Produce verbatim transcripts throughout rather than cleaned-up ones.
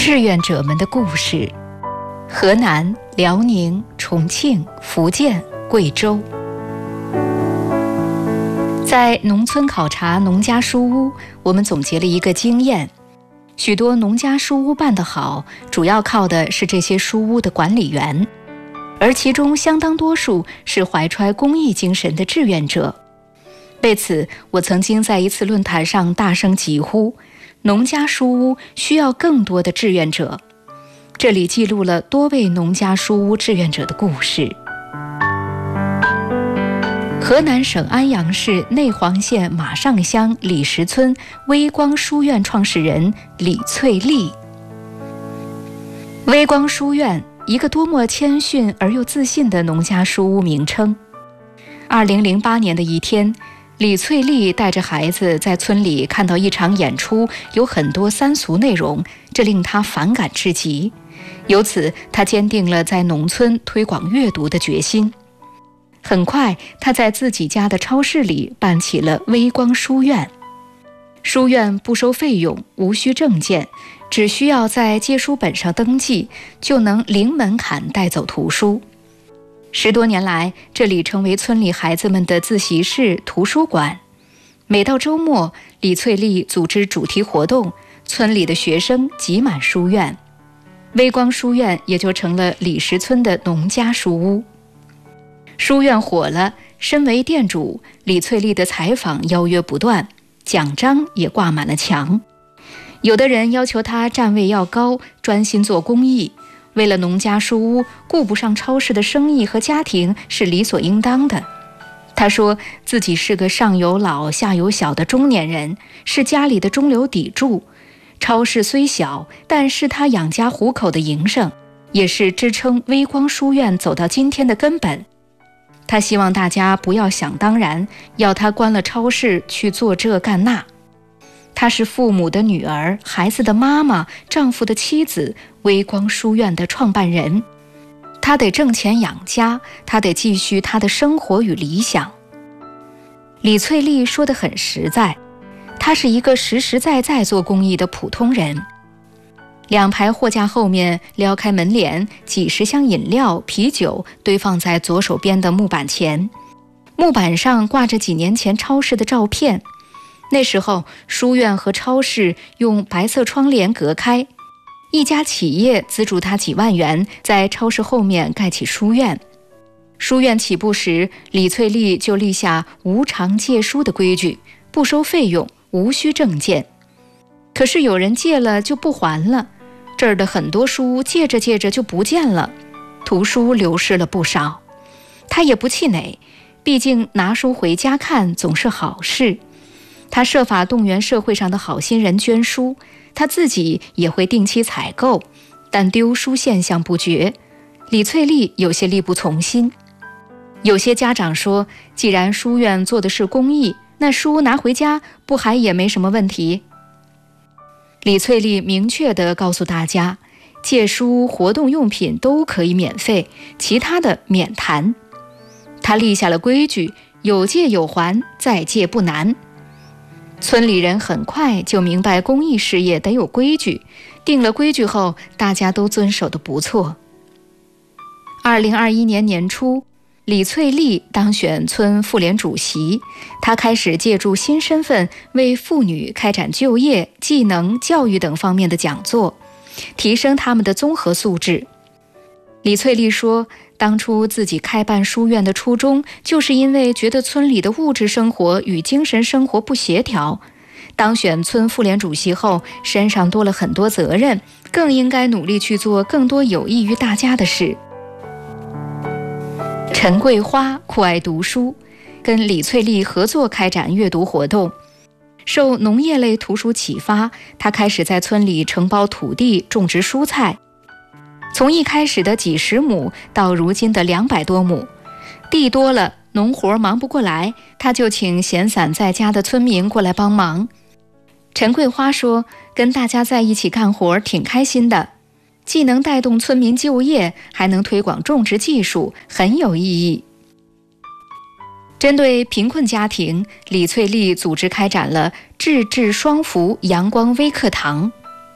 志愿者们的故事。河南、辽宁、重庆、福建、贵州，在农村考察农家书屋，我们总结了一个经验：许多农家书屋办得好，主要靠的是这些书屋的管理员，而其中相当多数是怀揣公益精神的志愿者。为此，我曾经在一次论坛上大声疾呼，农家书屋需要更多的志愿者。这里记录了多位农家书屋志愿者的故事。河南省安阳市内黄县马上乡李石村微光书院创始人李翠丽。微光书院，一个多么谦逊而又自信的农家书屋名称。二零零八年的一天，李翠丽带着孩子在村里看到一场演出，有很多三俗内容，这令她反感至极。由此，她坚定了在农村推广阅读的决心。很快，她在自己家的超市里办起了微光书院。书院不收费用，无需证件，只需要在借书本上登记，就能零门槛带走图书。十多年来，这里成为村里孩子们的自习室、图书馆。每到周末，李翠丽组织主题活动，村里的学生挤满书院，微光书院也就成了李石村的农家书屋。书院火了，身为店主，李翠丽的采访邀约不断，奖章也挂满了墙。有的人要求她站位要高，专心做公益。为了农家书屋，顾不上超市的生意和家庭是理所应当的。他说自己是个上有老下有小的中年人，是家里的中流砥柱。超市虽小，但是他养家糊口的营生，也是支撑微光书院走到今天的根本。他希望大家不要想当然，要他关了超市去做这干那。她是父母的女儿，孩子的妈妈，丈夫的妻子，微光书院的创办人。她得挣钱养家，她得继续她的生活与理想。李翠丽说得很实在，她是一个实实在在做公益的普通人。两排货架后面撩开门帘，几十箱饮料、啤酒堆放在左手边的木板前，木板上挂着几年前超市的照片。那时候，书院和超市用白色窗帘隔开。一家企业资助他几万元，在超市后面盖起书院。书院起步时，李翠丽就立下无偿借书的规矩，不收费用，无需证件。可是有人借了就不还了，这儿的很多书借着借着就不见了，图书流失了不少。他也不气馁，毕竟拿书回家看总是好事。他设法动员社会上的好心人捐书，他自己也会定期采购，但丢书现象不绝。李翠丽有些力不从心。有些家长说，既然书院做的是公益，那书拿回家不还也没什么问题？李翠丽明确地告诉大家，借书、活动用品都可以免费，其他的免谈。他立下了规矩，有借有还，再借不难。村里人很快就明白公益事业得有规矩，定了规矩后，大家都遵守得不错。二零二一年年初，李翠丽当选村妇联主席，她开始借助新身份为妇女开展就业、技能、教育等方面的讲座，提升她们的综合素质。李翠丽说，当初自己开办书院的初衷，就是因为觉得村里的物质生活与精神生活不协调。当选村妇联主席后，身上多了很多责任，更应该努力去做更多有益于大家的事。陈桂花酷爱读书，跟李翠丽合作开展阅读活动。受农业类图书启发，她开始在村里承包土地种植蔬菜。从一开始的几十亩到如今的两百多亩，地多了，农活忙不过来，他就请闲散在家的村民过来帮忙。陈桂花说，跟大家在一起干活挺开心的，既能带动村民就业，还能推广种植技术，很有意义。针对贫困家庭，李翠丽组织开展了智智双福阳光微课堂。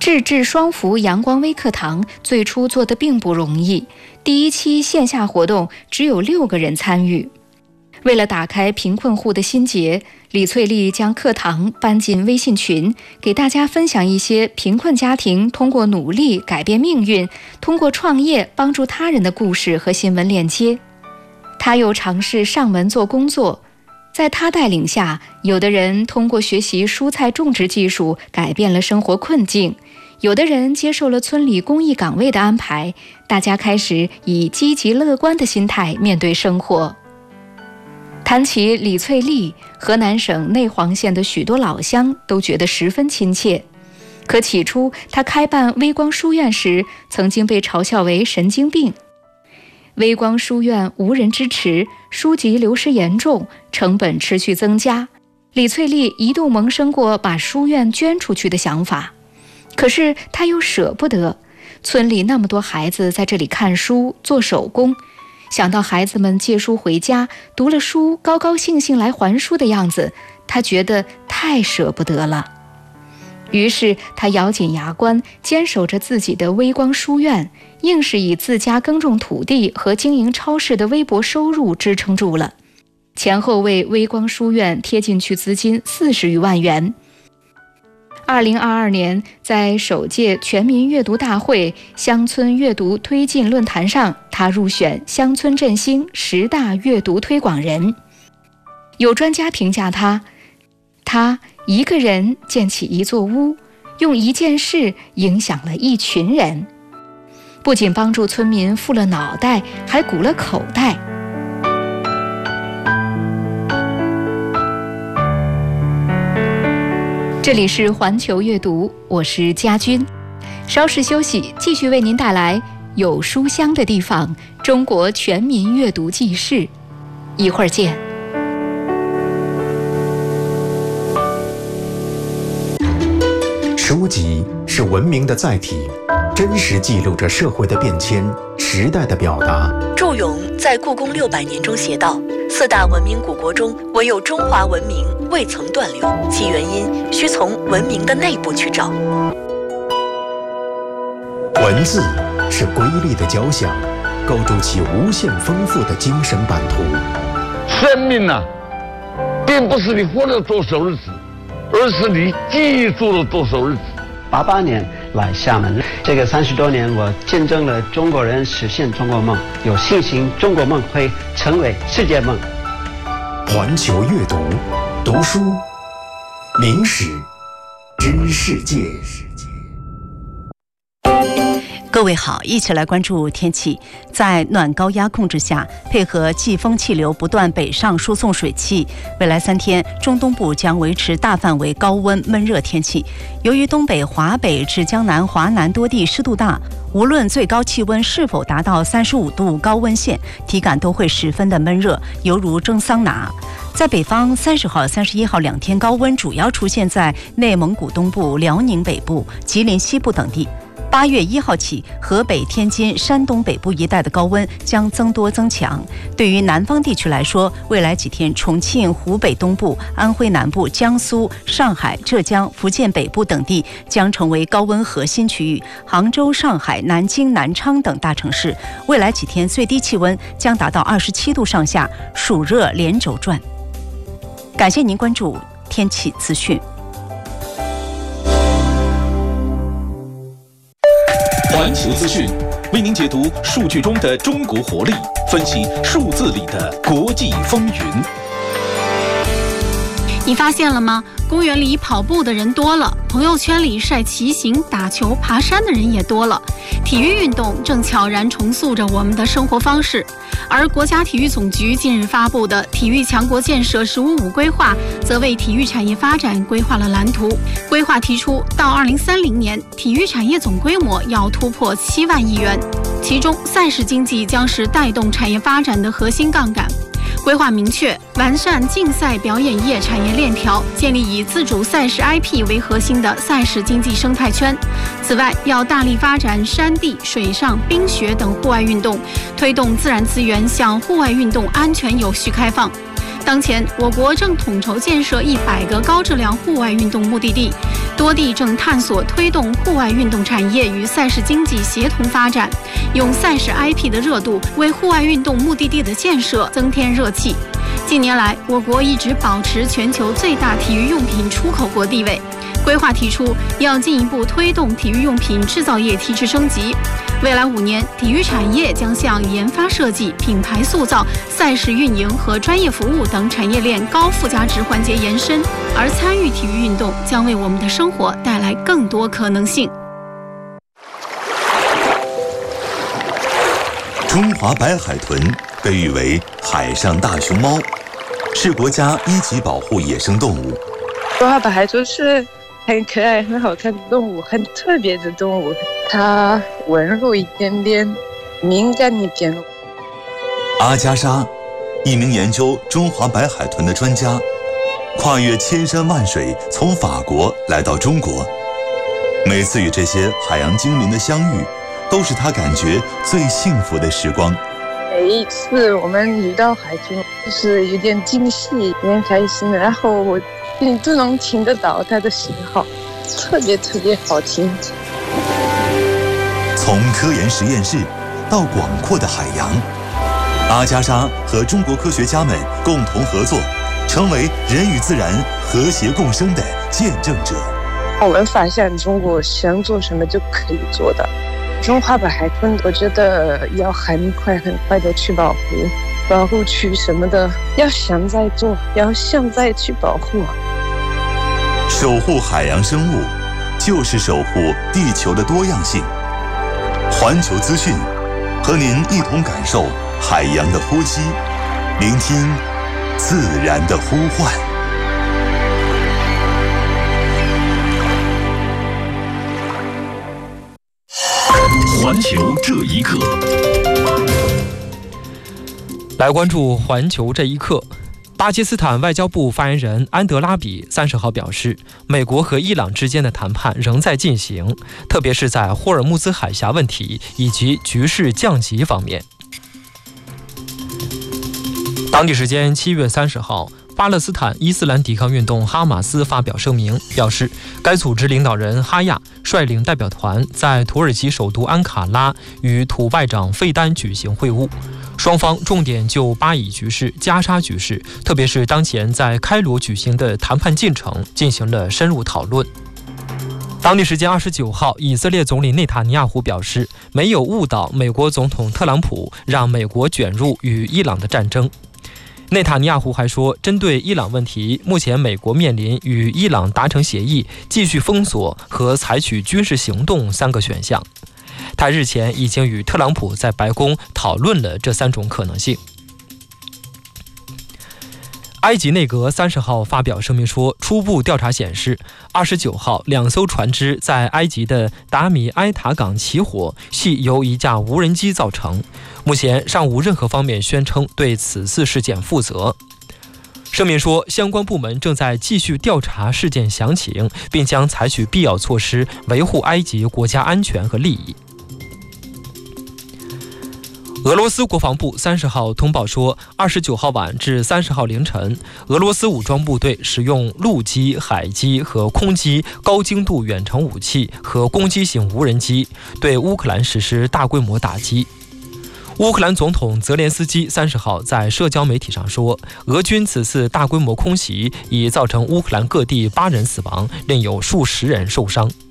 智智双福阳光微课堂最初做得并不容易，第一期线下活动只有六个人参与。为了打开贫困户的心结，李翠丽将课堂搬进微信群，给大家分享一些贫困家庭通过努力改变命运，通过创业帮助他人的故事和新闻链接。她又尝试上门做工作，在她带领下，有的人通过学习蔬菜种植技术改变了生活困境，有的人接受了村里公益岗位的安排，大家开始以积极乐观的心态面对生活。谈起李翠丽，河南省内黄县的许多老乡都觉得十分亲切。可起初她开办微光书院时，曾经被嘲笑为神经病。微光书院无人支持，书籍流失严重，成本持续增加。李翠丽一度萌生过把书院捐出去的想法，可是她又舍不得，村里那么多孩子在这里看书做手工，想到孩子们借书回家，读了书高高兴兴来还书的样子，她觉得太舍不得了。于是她咬紧牙关，坚守着自己的微光书院，硬是以自家耕种土地和经营超市的微薄收入支撑住了，前后为微光书院贴进去资金四十余万元。二零二二年，在首届全民阅读大会乡村阅读推进论坛上，他入选乡村振兴十大阅读推广人。有专家评价他，他一个人建起一座屋，用一件事影响了一群人，不仅帮助村民富了脑袋，还鼓了口袋。这里是环球阅读，我是佳君。稍事休息，继续为您带来有书香的地方——中国全民阅读纪事。一会儿见。 书籍是文明的载体，真实记录着社会的变迁、时代的表达。 祝融在《故宫六百年》中写道：“四大文明古国中，唯有中华文明未曾断流，其原因需从文明的内部去找。” 文字是瑰丽的交响，构筑起无限丰富的精神版图。 生命啊，并不是你活了多少日子，而是你记住了多少日子。 八八年来厦门，这个三十多年，我见证了中国人实现中国梦，有信心中国梦会成为世界梦。 环球阅读，读书，明史，知世界。 各位好，一起来关注天气。在暖高压控制下，配合季风气流不断北上输送水汽，未来三天中东部将维持大范围高温闷热天气。由于东北、华北至江南、华南多地湿度大，无论最高气温是否达到三十五度高温线，体感都会十分的闷热，犹如蒸桑拿。在北方，三十号、三十一号两天高温主要出现在内蒙古东部、辽宁北部、吉林西部等地。八月一号起，河北、天津、山东北部一带的高温将增多增强。对于南方地区来说，未来几天，重庆、湖北东部、安徽南部、江苏、上海、浙江、福建北部等地将成为高温核心区域。杭州、上海、南京、南昌等大城市，未来几天最低气温将达到二十七度上下，暑热连轴转。感谢您关注天气资讯。 环球资讯为您解读数据中的中国活力，分析数字里的国际风云。 你发现了吗？公园里跑步的人多了，朋友圈里晒骑行、打球、爬山的人也多了。体育运动正悄然重塑着我们的生活方式。而国家体育总局近日发布的《体育强国建设“十五五”规划》，则为体育产业发展规划了蓝图。规划提出，到二零三零年，体育产业总规模要突破七万亿元，其中赛事经济将是带动产业发展的核心杠杆。规划明确，完善竞赛表演业产业链条，建立以自主赛事 I P 为核心的赛事经济生态圈。此外，要大力发展山地、水上、冰雪等户外运动，推动自然资源向户外运动安全有序开放。 当前，我国正统筹建设一百个高质量户外运动目的地，多地正探索推动户外运动产业与赛事经济协同发展，用赛事 I P 的热度为户外运动目的地的建设增添热气。近年来，我国一直保持全球最大体育用品出口国地位。规划提出，要进一步推动体育用品制造业提质升级。未来五年，体育产业将向研发设计、品牌塑造、赛事运营和专业服务等产业链高附加值环节延伸，而参与体育运动将为我们的生活带来更多可能性。 中华白海豚被誉为海上大熊猫，是国家一级保护野生动物。 中华白海豚是很可爱、很好看的动物，很特别的动物。它温柔一点点，敏感一点。 阿加莎，一名研究中华白海豚的专家，跨越千山万水，从法国来到中国。每次与这些海洋精灵的相遇，都是他感觉最幸福的时光。 每一次我们遇到海豚，就是有点惊喜，有点开心，然后我你都能听得到它的信号，特别特别好听。 从科研实验室到广阔的海洋，阿加莎和中国科学家们共同合作，成为人与自然和谐共生的见证者。 我们发现中国想做什么就可以做的。中华白海豚，我觉得要很快很快的去保护，保护区什么的，要现在做，要现在去保护。 守护海洋生物，就是守护地球的多样性。环球资讯，和您一同感受海洋的呼吸，聆听自然的呼唤。 环球这一刻， 来关注环球这一刻。巴基斯坦外交部发言人安德拉比三十号表示，美国和伊朗之间的谈判仍在进行，特别是在霍尔木兹海峡问题以及局势降级方面。当地时间七月三十号，巴勒斯坦伊斯兰抵抗运动哈马斯发表声明，表示该组织领导人哈亚率领代表团在土耳其首都安卡拉与土外长费丹举行会晤，双方重点就巴以局势、加沙局势，特别是当前在开罗举行的谈判进程进行了深入讨论。当地时间二十九号，以色列总理内塔尼亚胡表示，没有误导美国总统特朗普，让美国卷入与伊朗的战争。内塔尼亚胡还说，针对伊朗问题，目前美国面临与伊朗达成协议、继续封锁和采取军事行动三个选项。他日前已经与特朗普在白宫讨论了这三种可能性。埃及内阁三十号发表声明说，初步调查显示，二十九号两艘船只在埃及的达米埃塔港起火，系由一架无人机造成。目前尚无任何方面宣称对此次事件负责。声明说，相关部门正在继续调查事件详情，并将采取必要措施维护埃及国家安全和利益。俄罗斯国防部三十号通报说，二十九号晚至三十号凌晨，俄罗斯武装部队使用陆基、海基和空基高精度远程武器和攻击型无人机对乌克兰实施大规模打击。乌克兰总统泽连斯基三十号在社交媒体上说，俄军此次大规模空袭已造成乌克兰各地八人死亡，另有数十人受伤。